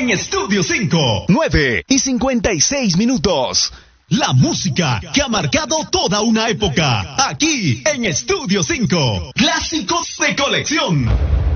en Estudio 5. 9:56. La música que ha marcado toda una época. Aquí en Estudio 5. Clásicos de colección.